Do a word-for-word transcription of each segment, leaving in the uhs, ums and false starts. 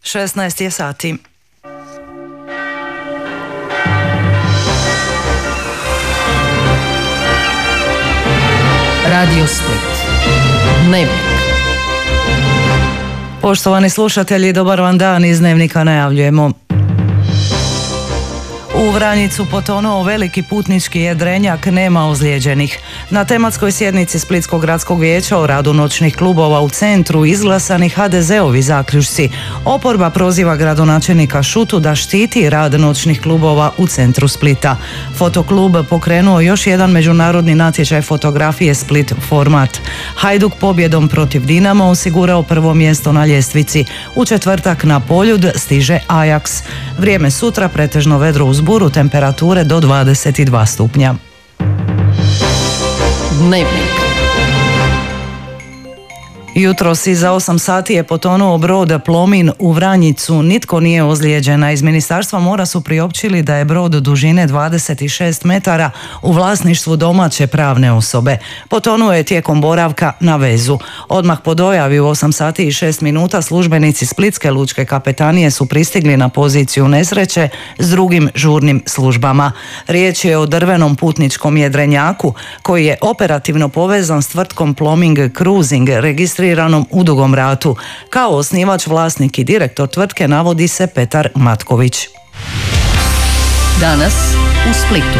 šesnaest je sati. Radio Split. Dnevnik. Poštovani slušatelji, dobar vam dan, iz Dnevnika najavljujemo. U Vranjicu potonuo veliki putnički jedrenjak, nema ozlijeđenih. Na tematskoj sjednici Splitskog gradskog vijeća o radu noćnih klubova u centru izglasani ha de zeovi zaključci. Oporba proziva gradonačelnika Šutu da štiti rad noćnih klubova u centru Splita. Fotoklub pokrenuo još jedan međunarodni natječaj fotografije Split format. Hajduk pobjedom protiv Dinama osigurao prvo mjesto na ljestvici. U četvrtak na Poljud stiže Ajax. Vrijeme sutra pretežno vedro uz buru, temperature do dvadeset dva stupnja. Dnevnik. Jutros iza osam sati je potonuo brod Plomin u Vranjicu. Nitko nije ozlijeđen, a iz Ministarstva mora su priopćili da je brod dužine dvadeset šest metara u vlasništvu domaće pravne osobe. Potonuo je tijekom boravka na vezu. Odmah po dojavi u osam sati i šest minuta službenici Splitske lučke kapetanije su pristigli na poziciju nesreće s drugim žurnim službama. Riječ je o drvenom putničkom jedrenjaku koji je operativno povezan s tvrtkom Ploming Cruising, registriranom u Dugom Ratu. Kao osnivač, vlasnik i direktor tvrtke navodi se Petar Matković. Danas u Splitu.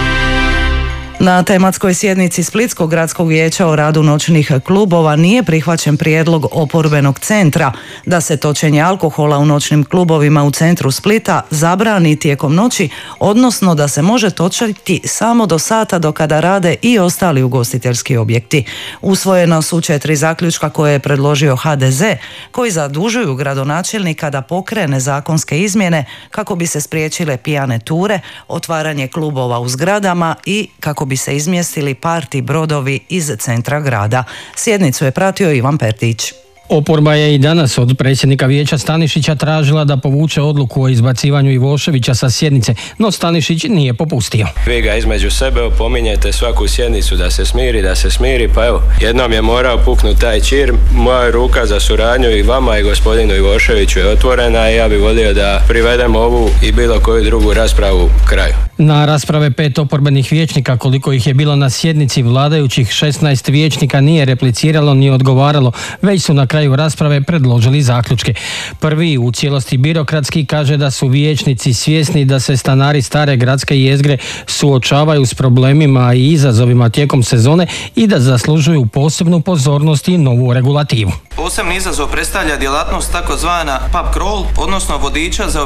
Na tematskoj sjednici Splitskog gradskog vijeća o radu noćnih klubova nije prihvaćen prijedlog oporbenog centra da se točenje alkohola u noćnim klubovima u centru Splita zabrani tijekom noći, odnosno da se može točiti samo do sata do kada rade i ostali ugostiteljski objekti. Usvojena su četiri zaključka koje je predložio ha de ze, koji zadužuju gradonačelnika da pokrene zakonske izmjene kako bi se spriječile pijane ture, otvaranje klubova u zgradama i kako bi se izmjestili parti brodovi iz centra grada. Sjednicu je pratio Ivan Pertić. Oporba je i danas od predsjednika vijeća Stanišića tražila da povuče odluku o izbacivanju Ivoševića sa sjednice, no Stanišić nije popustio. Vi ga između sebe opominjete svaku sjednicu da se smiri, da se smiri, pa evo, jednom je morao puknuti taj čir. Moja ruka za suradnju i vama i gospodinu Ivoševiću je otvorena i ja bih volio da privedemo ovu i bilo koju drugu raspravu kraju. Na rasprave pet oporbenih vijećnika, koliko ih je bilo na sjednici vladajućih, šesnaest vijećnika nije repliciralo ni odgovaralo, već su na kraju rasprave predložili zaključke. Prvi, u cijelosti birokratski, kaže da su vijećnici svjesni da se stanari stare gradske jezgre suočavaju s problemima i izazovima tijekom sezone i da zaslužuju posebnu pozornost i novu regulativu. Posebni izazov predstavlja djelatnost takozvana pub crawl, odnosno vodiča za